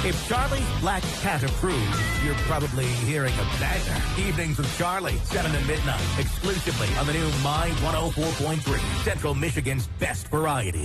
If Charlie's Black Cat approves, you're probably hearing a banger. Evenings with Charlie, 7 to midnight, exclusively on the new My 104.3, Central Michigan's best variety.